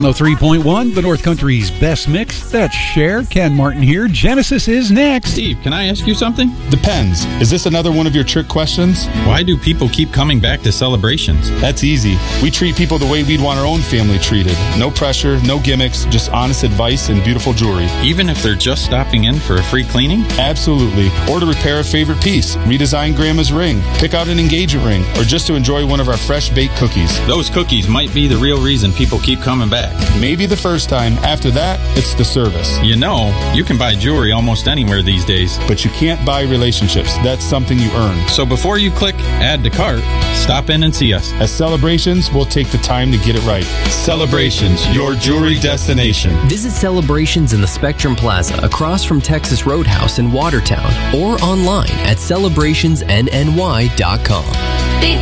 103.1, the North Country's best mix. That's Cher. Ken Martin here. Genesis is next. Steve, can I ask you something? Depends. Is this another one of your trick questions? Why do people keep coming back to Celebrations? That's easy. We treat people the way we'd want our own family treated. No pressure, no gimmicks, just honest advice and beautiful jewelry. Even if they're just stopping in for a free cleaning? Absolutely. Or to repair a favorite piece, redesign grandma's ring, pick out an engagement ring, or just to enjoy one of our fresh baked cookies. Those cookies might be the real reason people keep coming back. Maybe the first time. After that, it's the service. You know, you can buy jewelry almost anywhere these days. But you can't buy relationships. That's something you earn. So before you click Add to Cart, stop in and see us. At Celebrations, we'll take the time to get it right. Celebrations, your jewelry destination. Visit Celebrations in the Spectrum Plaza across from Texas Roadhouse in Watertown or online at celebrationsnny.com.